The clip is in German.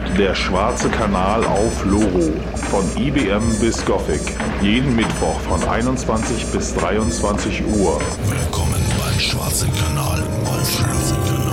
Der Schwarze Kanal auf Loro. Von IBM bis Gothic. Jeden Mittwoch von 21 bis 23 Uhr. Willkommen beim Schwarzen Kanal auf Loro.